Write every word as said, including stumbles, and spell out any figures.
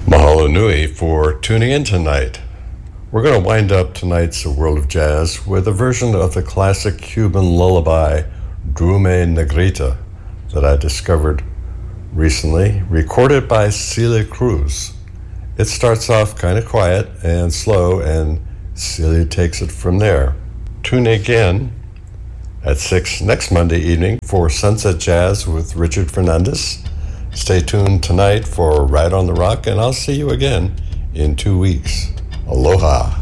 Mahalo nui for tuning in tonight. We're going to wind up tonight's World of Jazz with a version of the classic Cuban lullaby Drume Negrita that I discovered recently, recorded by Celia Cruz. It starts off kind of quiet and slow, and Celia takes it from there. Tune in again at six next Monday evening for Sunset Jazz with Richard Fernandez. Stay tuned tonight for Ride on the Rock, and I'll see you again in two weeks. Aloha.